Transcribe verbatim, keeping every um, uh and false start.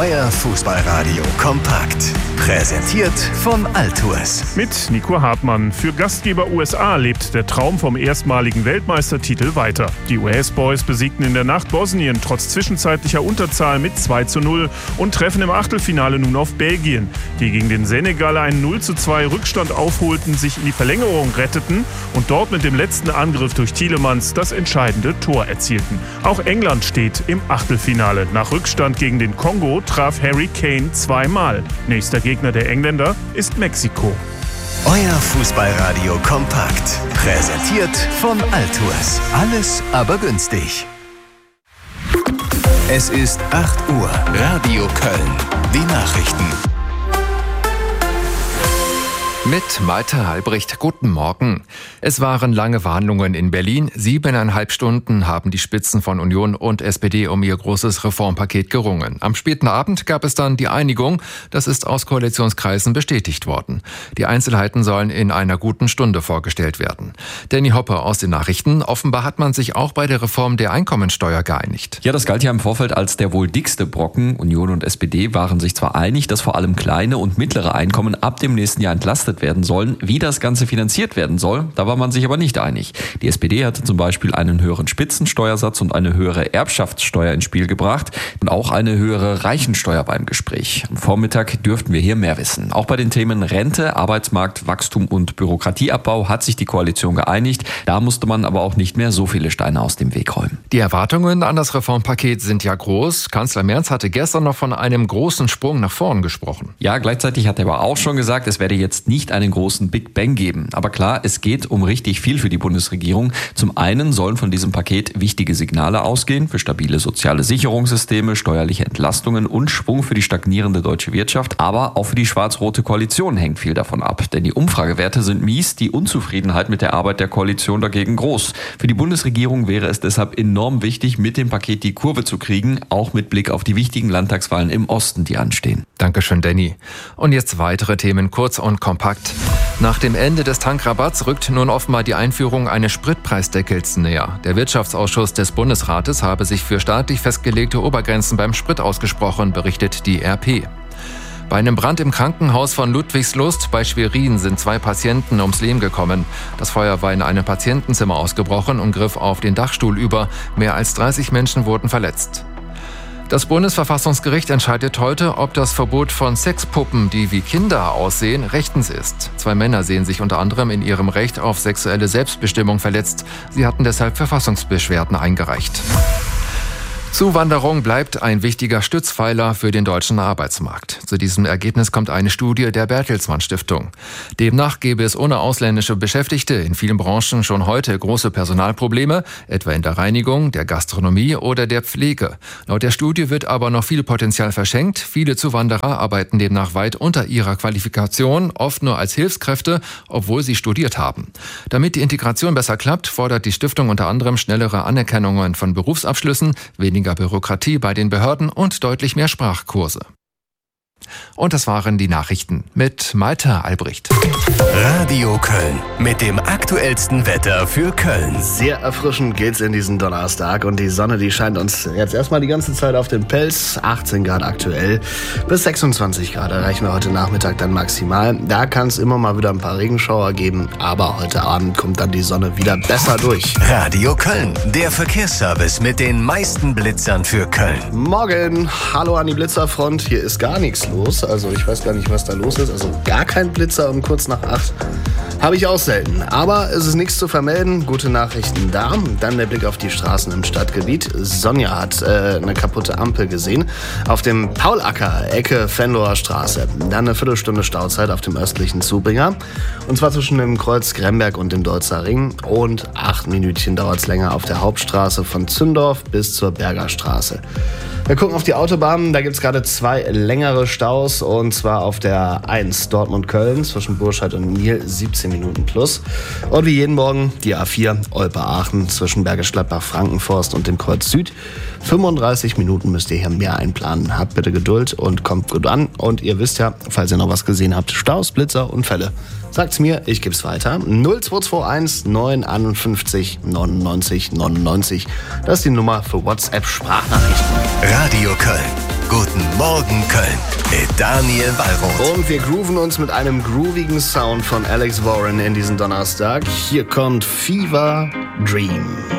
Euer Fußballradio kompakt. Präsentiert von Altours. Mit Nico Hartmann. Für Gastgeber U S A lebt der Traum vom erstmaligen Weltmeistertitel weiter. Die U S Boys besiegten in der Nacht Bosnien trotz zwischenzeitlicher Unterzahl mit zwei zu null und treffen im Achtelfinale nun auf Belgien, die gegen den Senegal einen null zu zwei Rückstand aufholten, sich in die Verlängerung retteten und dort mit dem letzten Angriff durch Tielemans das entscheidende Tor erzielten. Auch England steht im Achtelfinale. Nach Rückstand gegen den Kongo traf Harry Kane zweimal. Nächster Gegner der Engländer ist Mexiko. Euer Fußballradio kompakt. Präsentiert von Altours. Alles aber günstig. Es ist acht Uhr. Radio Köln. Die Nachrichten. Mit Malte Albrecht, guten Morgen. Es waren lange Verhandlungen in Berlin. Siebeneinhalb Stunden haben die Spitzen von Union und S P D um ihr großes Reformpaket gerungen. Am späten Abend gab es dann die Einigung. Das ist aus Koalitionskreisen bestätigt worden. Die Einzelheiten sollen in einer guten Stunde vorgestellt werden. Danny Hoppe aus den Nachrichten. Offenbar hat man sich auch bei der Reform der Einkommensteuer geeinigt. Ja, das galt ja im Vorfeld als der wohl dickste Brocken. Union und S P D waren sich zwar einig, dass vor allem kleine und mittlere Einkommen ab dem nächsten Jahr entlastet werden sollen. Wie das Ganze finanziert werden soll, da war man sich aber nicht einig. Die S P D hatte zum Beispiel einen höheren Spitzensteuersatz und eine höhere Erbschaftssteuer ins Spiel gebracht und auch eine höhere Reichensteuer beim Gespräch. Am Vormittag dürften wir hier mehr wissen. Auch bei den Themen Rente, Arbeitsmarkt, Wachstum und Bürokratieabbau hat sich die Koalition geeinigt. Da musste man aber auch nicht mehr so viele Steine aus dem Weg räumen. Die Erwartungen an das Reformpaket sind ja groß. Kanzler Merz hatte gestern noch von einem großen Sprung nach vorn gesprochen. Ja, gleichzeitig hat er aber auch schon gesagt, es werde jetzt nicht einen großen Big Bang geben. Aber klar, es geht um richtig viel für die Bundesregierung. Zum einen sollen von diesem Paket wichtige Signale ausgehen für stabile soziale Sicherungssysteme, steuerliche Entlastungen und Schwung für die stagnierende deutsche Wirtschaft. Aber auch für die schwarz-rote Koalition hängt viel davon ab. Denn die Umfragewerte sind mies, die Unzufriedenheit mit der Arbeit der Koalition dagegen groß. Für die Bundesregierung wäre es deshalb enorm wichtig, mit dem Paket die Kurve zu kriegen, auch mit Blick auf die wichtigen Landtagswahlen im Osten, die anstehen. Dankeschön, Danny. Und jetzt weitere Themen kurz und kompakt. Nach dem Ende des Tankrabatts rückt nun offenbar die Einführung eines Spritpreisdeckels näher. Der Wirtschaftsausschuss des Bundesrates habe sich für staatlich festgelegte Obergrenzen beim Sprit ausgesprochen, berichtet die R P. Bei einem Brand im Krankenhaus von Ludwigslust bei Schwerin sind zwei Patienten ums Leben gekommen. Das Feuer war in einem Patientenzimmer ausgebrochen und griff auf den Dachstuhl über. Mehr als dreißig Menschen wurden verletzt. Das Bundesverfassungsgericht entscheidet heute, ob das Verbot von Sexpuppen, die wie Kinder aussehen, rechtens ist. Zwei Männer sehen sich unter anderem in ihrem Recht auf sexuelle Selbstbestimmung verletzt. Sie hatten deshalb Verfassungsbeschwerden eingereicht. Zuwanderung bleibt ein wichtiger Stützpfeiler für den deutschen Arbeitsmarkt. Zu diesem Ergebnis kommt eine Studie der Bertelsmann Stiftung. Demnach gäbe es ohne ausländische Beschäftigte in vielen Branchen schon heute große Personalprobleme, etwa in der Reinigung, der Gastronomie oder der Pflege. Laut der Studie wird aber noch viel Potenzial verschenkt. Viele Zuwanderer arbeiten demnach weit unter ihrer Qualifikation, oft nur als Hilfskräfte, obwohl sie studiert haben. Damit die Integration besser klappt, fordert die Stiftung unter anderem schnellere Anerkennungen von Berufsabschlüssen, weniger Bürokratie bei den Behörden und deutlich mehr Sprachkurse. Und das waren die Nachrichten mit Malte Albrecht. Radio Köln mit dem aktuellsten Wetter für Köln. Sehr erfrischend geht's in diesen Donnerstag und die Sonne, die scheint uns jetzt erstmal die ganze Zeit auf den Pelz. achtzehn Grad aktuell, bis sechsundzwanzig Grad erreichen wir heute Nachmittag dann maximal. Da kann es immer mal wieder ein paar Regenschauer geben, aber heute Abend kommt dann die Sonne wieder besser durch. Radio Köln, der Verkehrsservice mit den meisten Blitzern für Köln. Morgen, hallo an die Blitzerfront, hier ist gar nichts los. Also ich weiß gar nicht, was da los ist. Also gar kein Blitzer um kurz nach acht. Habe ich auch selten. Aber es ist nichts zu vermelden. Gute Nachrichten da. Dann der Blick auf die Straßen im Stadtgebiet. Sonja hat äh, eine kaputte Ampel gesehen. Auf dem Paulacker, Ecke Venloer Straße. Dann eine Viertelstunde Stauzeit auf dem östlichen Zubringer. Und zwar zwischen dem Kreuz Gremberg und dem Deutzer Ring. Und acht Minütchen dauert es länger auf der Hauptstraße von Zündorf bis zur Berger Straße. Wir gucken auf die Autobahn, da gibt es gerade zwei längere Staus und zwar auf der eins Dortmund-Köln zwischen Burscheid und Miel siebzehn Minuten plus. Und wie jeden Morgen die A vier Olpe-Aachen zwischen Bergisch Gladbach, Frankenforst und dem Kreuz Süd. fünfunddreißig Minuten müsst ihr hier mehr einplanen. Habt bitte Geduld und kommt gut an. Und ihr wisst ja, falls ihr noch was gesehen habt, Staus, Blitzer, Unfälle. Sagt's mir, ich geb's weiter. null zwei zwei eins neun fünf eins neunundneunzig neunundneunzig. Das ist die Nummer für WhatsApp-Sprachnachrichten. Radio Köln. Guten Morgen Köln mit Daniel Wallroth. Und wir grooven uns mit einem groovigen Sound von Alex Warren in diesen Donnerstag. Hier kommt Fever Dream.